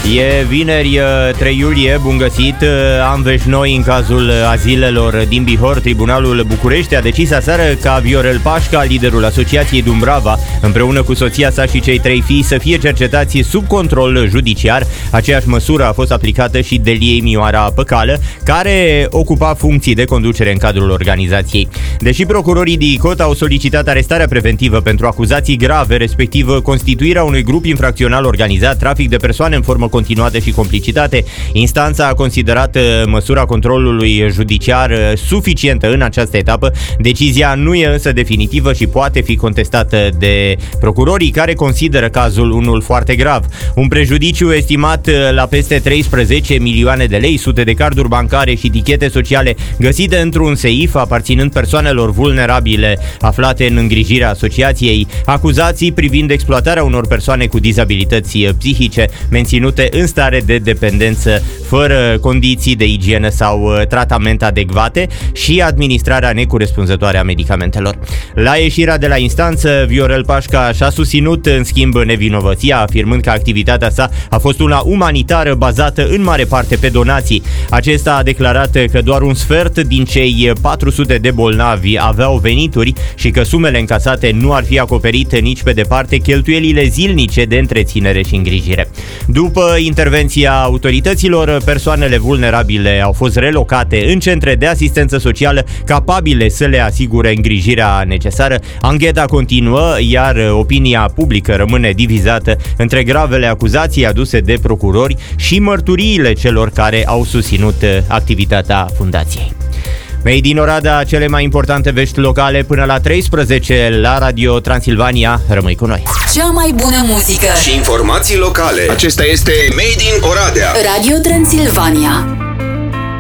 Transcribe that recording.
E vineri, 3 iulie, bun găsit. Am vești noi în cazul azilelor din Bihor. Tribunalul București a decis aseară ca Viorel Pașca, liderul Asociației Dumbrava, împreună cu soția sa și cei 3 fii, să fie cercetați sub control judiciar. Aceeași măsură a fost aplicată și Deliei Mioara Păcală, care ocupa funcții de conducere în cadrul organizației. Deși procurorii DICOT au solicitat arestarea preventivă pentru acuzații grave, respectiv constituirea unui grup infracțional organizat, trafic de persoane în formă continuată și complicitate, instanța a considerat măsura controlului judiciar suficientă în această etapă. Decizia nu e însă definitivă și poate fi contestată de procurorii, care consideră cazul unul foarte grav. Un prejudiciu estimat la peste 13 milioane de lei, sute de carduri bancare și tichete sociale găsite într-un seif aparținând persoanelor vulnerabile aflate în îngrijirea asociației, acuzații privind exploatarea unor persoane cu dizabilități psihice menținute în stare de dependență fără condiții de igienă sau tratament adecvate și administrarea necorespunzătoare a medicamentelor. La ieșirea de la instanță, Viorel Pașca și-a susținut în schimb nevinovăția, afirmând că activitatea sa a fost una umanitară bazată în mare parte pe donații. Acesta a declarat că doar un sfert din cei 400 de bolnavi aveau venituri și că sumele încasate nu ar fi acoperite nici pe departe cheltuielile zilnice de întreținere și îngrijire. După intervenția autorităților, persoanele vulnerabile au fost relocate în centre de asistență socială capabile să le asigure îngrijirea necesară. Ancheta continuă, iar opinia publică rămâne divizată între gravele acuzații aduse de procurori și mărturiile celor care au susținut activitatea fundației. Mei din Oradea, cele mai importante vești locale până la 13 la Radio Transilvania. Rămâi cu noi! Cea mai bună muzică și informații locale. Acesta este Made in Oradea. Radio Transilvania.